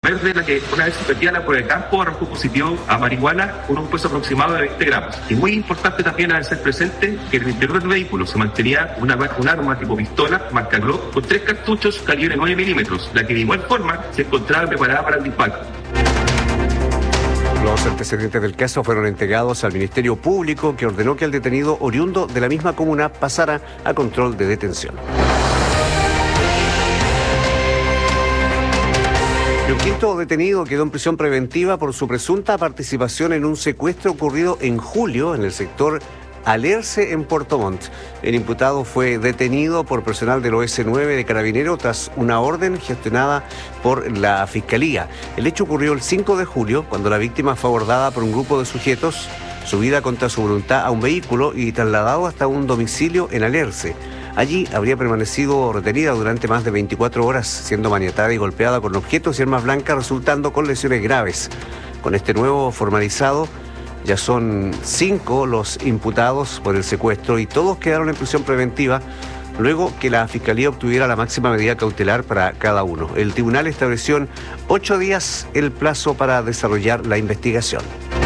verde, la que una vez suspendida por el campo, arrojó positivo a marihuana con un peso aproximado de 20 gramos. Y muy importante también hacer presente que en el interior del vehículo se mantenía un arma tipo pistola, marca Glock, con 3 cartuchos calibre 9 milímetros, la que de igual forma se encontraba preparada para el disparo. Los antecedentes del caso fueron entregados al Ministerio Público, que ordenó que el detenido oriundo de la misma comuna pasara a control de detención. Y un quinto detenido quedó en prisión preventiva por su presunta participación en un secuestro ocurrido en julio en el sector Alerce, en Puerto Montt. El imputado fue detenido por personal del OS9 de Carabineros tras una orden gestionada por la Fiscalía. El hecho ocurrió el 5 de julio, cuando la víctima fue abordada por un grupo de sujetos, subida contra su voluntad a un vehículo y trasladado hasta un domicilio en Alerce. Allí habría permanecido retenida durante más de 24 horas, siendo maniatada y golpeada con objetos y armas blancas, resultando con lesiones graves. Con este nuevo formalizado, ya son 5 los imputados por el secuestro y todos quedaron en prisión preventiva luego que la Fiscalía obtuviera la máxima medida cautelar para cada uno. El tribunal estableció en 8 días el plazo para desarrollar la investigación.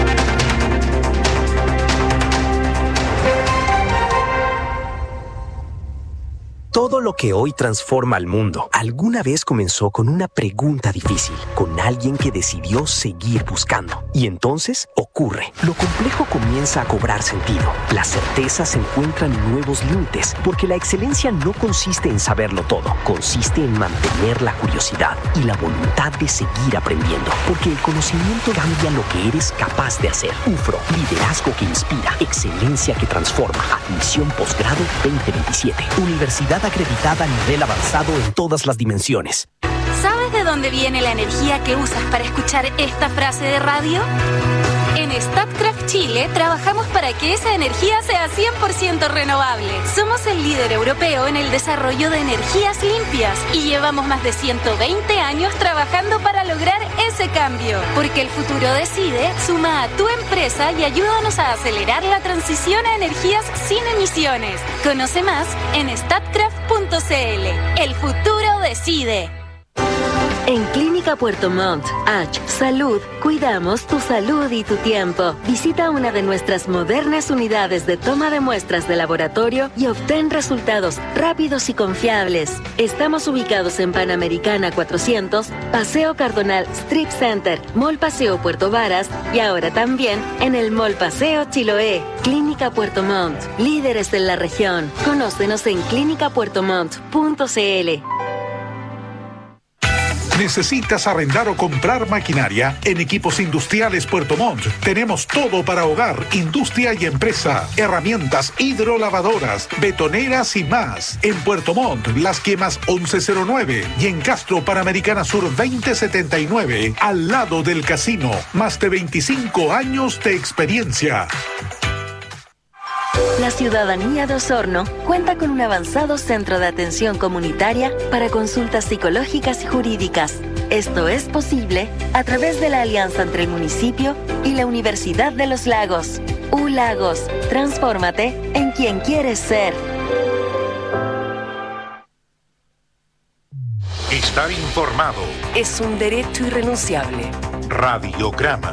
Todo lo que hoy transforma al mundo alguna vez comenzó con una pregunta difícil, con alguien que decidió seguir buscando. Y entonces ocurre. Lo complejo comienza a cobrar sentido. Las certezas encuentran nuevos límites, porque la excelencia no consiste en saberlo todo, consiste en mantener la curiosidad y la voluntad de seguir aprendiendo, porque el conocimiento cambia lo que eres capaz de hacer. UFRO, liderazgo que inspira, excelencia que transforma. Admisión posgrado 2027. Universidad acreditada a nivel avanzado en todas las dimensiones. ¿Sabes de dónde viene la energía que usas para escuchar esta frase de radio? En Statkraft Chile trabajamos para que esa energía sea 100% renovable. Somos el líder europeo en el desarrollo de energías limpias y llevamos más de 120 años trabajando para lograr ese cambio. Porque el futuro decide, suma a tu empresa y ayúdanos a acelerar la transición a energías sin emisiones. Conoce más en statkraft.cl. El futuro decide. En Clínica Puerto Montt, Salud, cuidamos tu salud y tu tiempo. Visita una de nuestras modernas unidades de toma de muestras de laboratorio y obtén resultados rápidos y confiables. Estamos ubicados en Panamericana 400, Paseo Cardonal Strip Center, Mall Paseo Puerto Varas y ahora también en el Mall Paseo Chiloé. Clínica Puerto Montt, líderes en la región. Conócenos en clinicapuertomont.cl. ¿Necesitas arrendar o comprar maquinaria? En Equipos Industriales Puerto Montt tenemos todo para hogar, industria y empresa. Herramientas hidrolavadoras, betoneras y más. En Puerto Montt, Las Quemas 1109 y en Castro, Panamericana Sur 2079, al lado del casino. Más de 25 años de experiencia. La ciudadanía de Osorno cuenta con un avanzado centro de atención comunitaria para consultas psicológicas y jurídicas. Esto es posible a través de la alianza entre el municipio y la Universidad de los Lagos. U-Lagos, transfórmate en quien quieres ser. Estar informado es un derecho irrenunciable. Radiograma.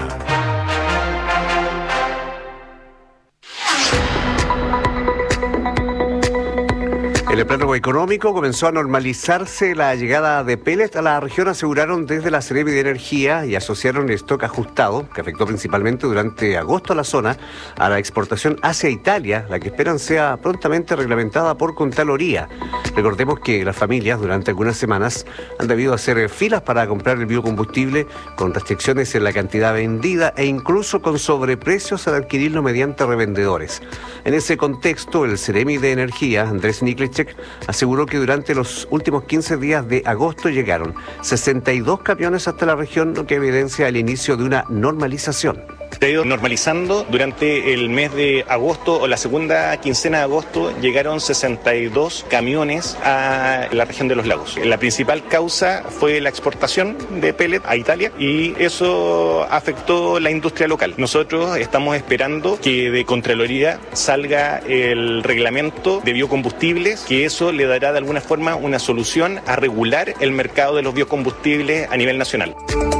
En el plano económico comenzó a normalizarse la llegada de pellets a la región, aseguraron desde la Seremi de Energía y asociaron el stock ajustado, que afectó principalmente durante agosto a la zona, a la exportación hacia Italia, la que esperan sea prontamente reglamentada por Contraloría. Recordemos que las familias durante algunas semanas han debido hacer filas para comprar el biocombustible, con restricciones en la cantidad vendida e incluso con sobreprecios al adquirirlo mediante revendedores. En ese contexto, el Seremi de Energía, Andrés Niklicek, aseguró que durante los últimos 15 días de agosto llegaron 62 camiones hasta la región, lo que evidencia el inicio de una normalización. Se ha ido normalizando durante el mes de agosto o la segunda quincena de agosto. Llegaron 62 camiones a la región de los lagos. La principal causa fue la exportación de pellet a Italia y eso afectó la industria local. Nosotros estamos esperando que de Contraloría salga el reglamento de biocombustibles, que eso le dará de alguna forma una solución a regular el mercado de los biocombustibles a nivel nacional.